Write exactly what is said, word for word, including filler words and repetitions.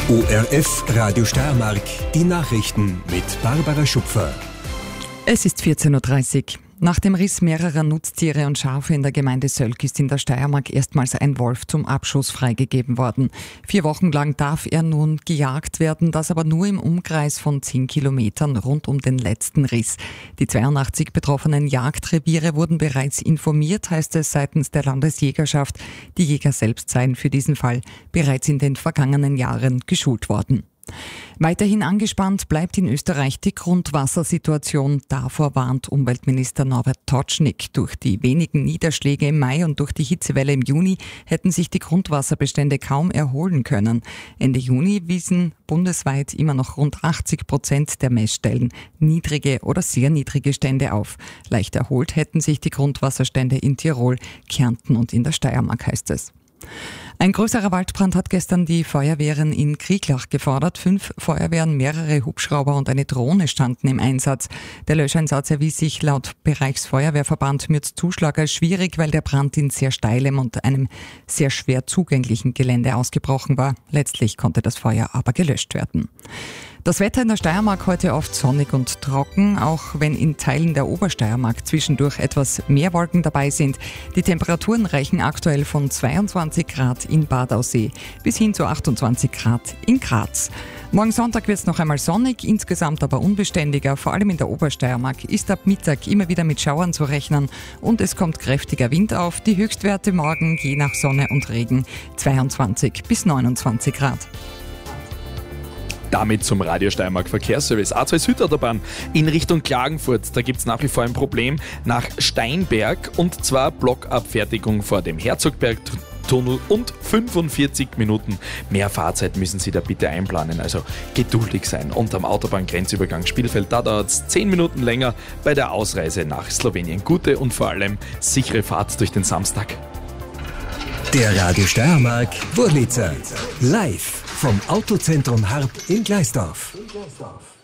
O R F Radio Steiermark, die Nachrichten mit Barbara Schupfer. Es ist vierzehn Uhr dreißig. Nach dem Riss mehrerer Nutztiere und Schafe in der Gemeinde Sölk ist in der Steiermark erstmals ein Wolf zum Abschuss freigegeben worden. Vier Wochen lang darf er nun gejagt werden, das aber nur im Umkreis von zehn Kilometern rund um den letzten Riss. Die zweiundachtzig betroffenen Jagdreviere wurden bereits informiert, heißt es seitens der Landesjägerschaft. Die Jäger selbst seien für diesen Fall bereits in den vergangenen Jahren geschult worden. Weiterhin angespannt bleibt in Österreich die Grundwassersituation. Davor warnt Umweltminister Norbert Totschnig. Durch die wenigen Niederschläge im Mai und durch die Hitzewelle im Juni hätten sich die Grundwasserbestände kaum erholen können. Ende Juni wiesen bundesweit immer noch rund achtzig Prozent der Messstellen niedrige oder sehr niedrige Stände auf. Leicht erholt hätten sich die Grundwasserstände in Tirol, Kärnten und in der Steiermark, heißt es. Ein größerer Waldbrand hat gestern die Feuerwehren in Krieglach gefordert. Fünf Feuerwehren, mehrere Hubschrauber und eine Drohne standen im Einsatz. Der Löscheinsatz erwies sich laut Bereichsfeuerwehrverband Mürz-Zuschlag als schwierig, weil der Brand in sehr steilem und einem sehr schwer zugänglichen Gelände ausgebrochen war. Letztlich konnte das Feuer aber gelöscht werden. Das Wetter in der Steiermark heute oft sonnig und trocken, auch wenn in Teilen der Obersteiermark zwischendurch etwas mehr Wolken dabei sind. Die Temperaturen reichen aktuell von zweiundzwanzig Grad in Bad Aussee bis hin zu achtundzwanzig Grad in Graz. Morgen Sonntag wird es noch einmal sonnig, insgesamt aber unbeständiger. Vor allem in der Obersteiermark ist ab Mittag immer wieder mit Schauern zu rechnen und es kommt kräftiger Wind auf. Die Höchstwerte morgen je nach Sonne und Regen zweiundzwanzig bis neunundzwanzig Grad. Damit zum Radio Steiermark Verkehrsservice. A zwei Südautobahn in Richtung Klagenfurt. Da gibt es nach wie vor ein Problem nach Steinberg und zwar Blockabfertigung vor dem Herzogbergtunnel und fünfundvierzig Minuten mehr Fahrzeit müssen Sie da bitte einplanen. Also geduldig sein. Und am Autobahngrenzübergang Spielfeld, da dauert es zehn Minuten länger bei der Ausreise nach Slowenien. Gute und vor allem sichere Fahrt durch den Samstag. Der Radio Steiermark Wurlitzer. Live vom Autozentrum Harp in Gleisdorf.